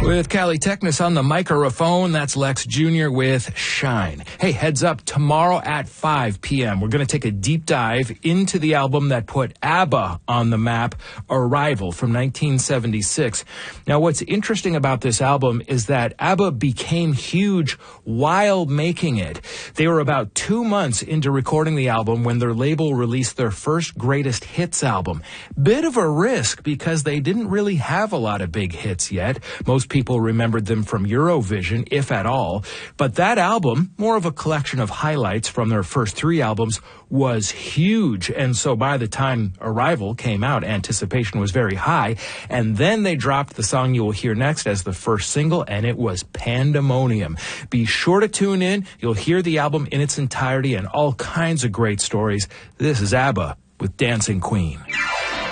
With Callie Technis on the microphone, that's Lex Jr. with Shine. Hey, heads up, tomorrow at 5 p.m., we're going to take a deep dive into the album that put ABBA on the map, Arrival, from 1976. Now, what's interesting about this album is that ABBA became huge while making it. They were about 2 months into recording the album when their label released their first greatest hits album. Bit of a risk because they didn't really have a lot of big hits yet. Most people remembered them from Eurovision, if at all. But that album, more of a collection of highlights from their first 3 albums, was huge. And so by the time Arrival came out, anticipation was very high. And then they dropped the song you will hear next as the first single, and it was pandemonium. Be sure to tune in. You'll hear the album in its entirety and all kinds of great stories. This is ABBA with Dancing Queen.